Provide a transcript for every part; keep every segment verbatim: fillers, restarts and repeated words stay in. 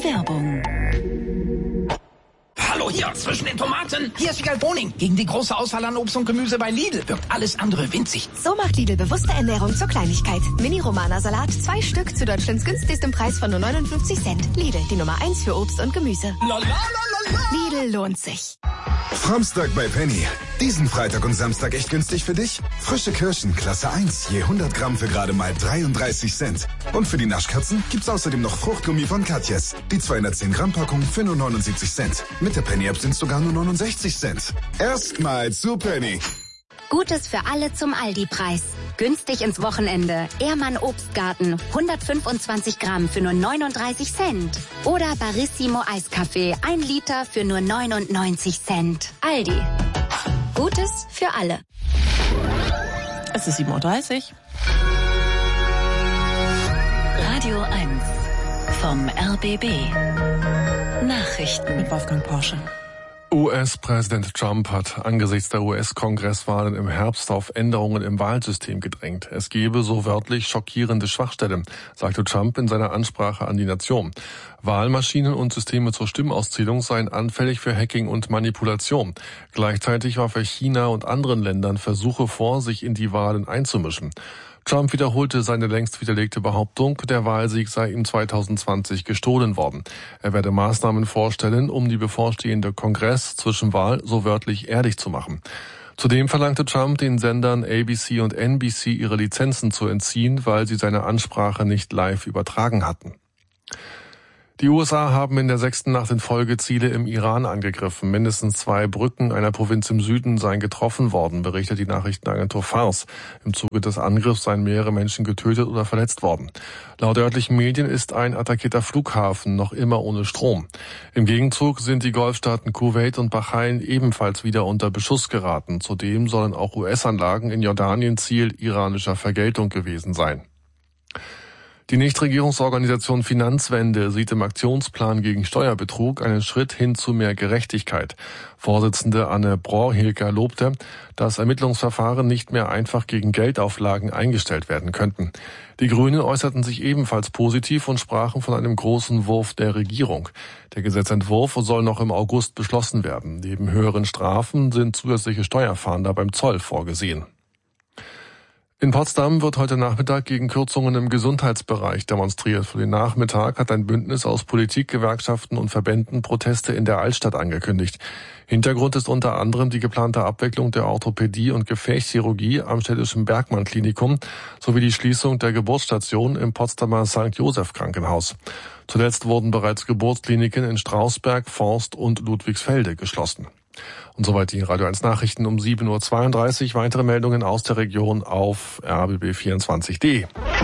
Werbung. Hallo hier, zwischen den Tomaten. Hier ist Wiegald Boning. Gegen die große Auswahl an Obst und Gemüse bei Lidl wirkt alles andere winzig. So macht Lidl bewusste Ernährung zur Kleinigkeit. Mini-Romana-Salat, zwei Stück zu Deutschlands günstigstem Preis von nur neunundfünfzig Cent. Lidl, die Nummer eins für Obst und Gemüse. La, la, la, la, la. Lidl lohnt sich. Framstag bei Penny. Diesen Freitag und Samstag echt günstig für dich? Frische Kirschen, Klasse eins, je hundert Gramm für gerade mal dreiunddreißig Cent. Und für die Naschkatzen gibt's außerdem noch Fruchtgummi von Katjes. Die zweihundertzehn Gramm Packung für nur neunundsiebzig Cent. Mit der Penny-App sind sogar nur neunundsechzig Cent. Erstmal zu Penny. Gutes für alle zum Aldi-Preis. Günstig ins Wochenende. Ehrmann Obstgarten. hundertfünfundzwanzig Gramm für nur neununddreißig Cent. Oder Barissimo Eiskaffee. Ein Liter für nur neunundneunzig Cent. Aldi. Gutes für alle. Es ist sieben Uhr dreißig. Radio eins vom R B B. Nachrichten Mit Wolfgang Porsche. U S-Präsident Trump hat angesichts der U S-Kongresswahlen im Herbst auf Änderungen im Wahlsystem gedrängt. Es gebe so wörtlich schockierende Schwachstellen, sagte Trump in seiner Ansprache an die Nation. Wahlmaschinen und Systeme zur Stimmauszählung seien anfällig für Hacking und Manipulation. Gleichzeitig warf er China und anderen Ländern Versuche vor, sich in die Wahlen einzumischen. Trump wiederholte seine längst widerlegte Behauptung, der Wahlsieg sei ihm zweitausendzwanzig gestohlen worden. Er werde Maßnahmen vorstellen, um die bevorstehende Kongress-Zwischenwahl so wörtlich ehrlich zu machen. Zudem verlangte Trump den Sendern A B C und N B C ihre Lizenzen zu entziehen, weil sie seine Ansprache nicht live übertragen hatten. Die U S A haben in der sechsten Nacht in Folge Ziele im Iran angegriffen. Mindestens zwei Brücken einer Provinz im Süden seien getroffen worden, berichtet die Nachrichtenagentur Fars. Im Zuge des Angriffs seien mehrere Menschen getötet oder verletzt worden. Laut örtlichen Medien ist ein attackierter Flughafen noch immer ohne Strom. Im Gegenzug sind die Golfstaaten Kuwait und Bahrain ebenfalls wieder unter Beschuss geraten. Zudem sollen auch U S-Anlagen in Jordanien Ziel iranischer Vergeltung gewesen sein. Die Nichtregierungsorganisation Finanzwende sieht im Aktionsplan gegen Steuerbetrug einen Schritt hin zu mehr Gerechtigkeit. Vorsitzende Anne Brohilker lobte, dass Ermittlungsverfahren nicht mehr einfach gegen Geldauflagen eingestellt werden könnten. Die Grünen äußerten sich ebenfalls positiv und sprachen von einem großen Wurf der Regierung. Der Gesetzentwurf soll noch im August beschlossen werden. Neben höheren Strafen sind zusätzliche Steuerfahnder beim Zoll vorgesehen. In Potsdam wird heute Nachmittag gegen Kürzungen im Gesundheitsbereich demonstriert. Für den Nachmittag hat ein Bündnis aus Politik, Gewerkschaften und Verbänden Proteste in der Altstadt angekündigt. Hintergrund ist unter anderem die geplante Abwicklung der Orthopädie und Gefäßchirurgie am städtischen Bergmann-Klinikum sowie die Schließung der Geburtsstation im Potsdamer Sankt Joseph Krankenhaus. Zuletzt wurden bereits Geburtskliniken in Strausberg, Forst und Ludwigsfelde geschlossen. Und soweit die Radio eins Nachrichten um sieben Uhr zweiunddreißig. Weitere Meldungen aus der Region auf r b b vierundzwanzig punkt d.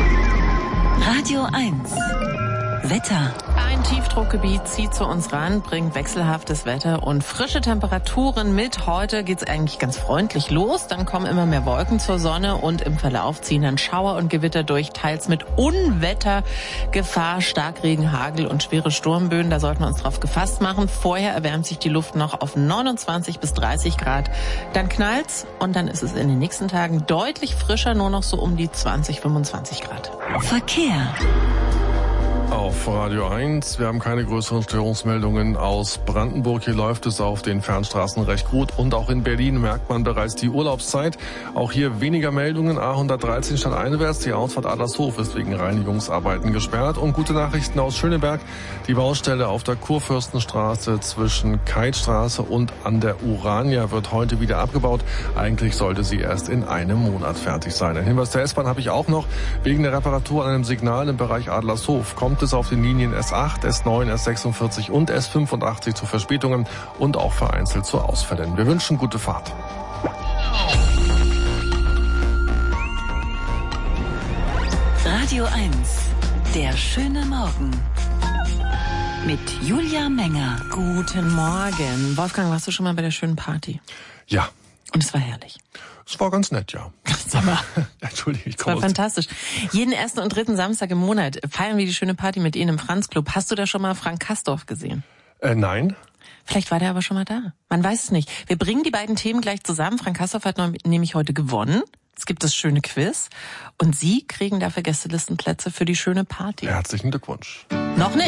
Radio eins Wetter. Ein Tiefdruckgebiet zieht zu uns ran, bringt wechselhaftes Wetter und frische Temperaturen mit. Heute geht's eigentlich ganz freundlich los. Dann kommen immer mehr Wolken zur Sonne und im Verlauf ziehen dann Schauer und Gewitter durch, teils mit Unwettergefahr, Starkregen, Hagel und schwere Sturmböen. Da sollten wir uns drauf gefasst machen. Vorher erwärmt sich die Luft noch auf neunundzwanzig bis dreißig Grad. Dann knallt's und dann ist es in den nächsten Tagen deutlich frischer, nur noch so um die zwanzig, fünfundzwanzig Grad. Verkehr. Auf Radio eins. Wir haben keine größeren Störungsmeldungen aus Brandenburg. Hier läuft es auf den Fernstraßen recht gut. Und auch in Berlin merkt man bereits die Urlaubszeit. Auch hier weniger Meldungen. A hundertdreizehn stadteinwärts. Die Ausfahrt Adlershof ist wegen Reinigungsarbeiten gesperrt. Und gute Nachrichten aus Schöneberg. Die Baustelle auf der Kurfürstenstraße zwischen Keithstraße und an der Urania wird heute wieder abgebaut. Eigentlich sollte sie erst in einem Monat fertig sein. Ein Hinweis der S-Bahn habe ich auch noch. Wegen der Reparatur an einem Signal im Bereich Adlershof kommt es auf den Linien S acht, S neun, S sechsundvierzig und S fünfundachtzig zu Verspätungen und auch vereinzelt zu Ausfällen. Wir wünschen gute Fahrt. Radio eins, der schöne Morgen. Mit Julia Menger. Guten Morgen. Wolfgang, warst du schon mal bei der schönen Party? Ja. Und es war herrlich. Es war ganz nett, ja. Sag mal. Entschuldige, ich Das war komme aus. fantastisch. Jeden ersten und dritten Samstag im Monat feiern wir die schöne Party mit Ihnen im Franz-Club. Hast du da schon mal Frank Kastorf gesehen? Äh, nein. Vielleicht war der aber schon mal da. Man weiß es nicht. Wir bringen die beiden Themen gleich zusammen. Frank Kastorf hat nämlich heute gewonnen. Es gibt das schöne Quiz. Und Sie kriegen dafür Gästelistenplätze für die schöne Party. Herzlichen Glückwunsch. Noch nicht.